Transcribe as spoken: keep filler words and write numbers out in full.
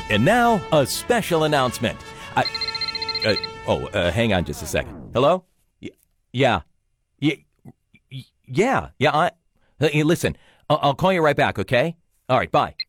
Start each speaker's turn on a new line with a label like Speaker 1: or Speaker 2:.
Speaker 1: And now, a special announcement. I, uh, oh, uh, hang on just a second. Hello? Y- yeah. Y- y- yeah. Yeah. I, uh, listen, I'll-, I'll call you right back, okay? All right, bye.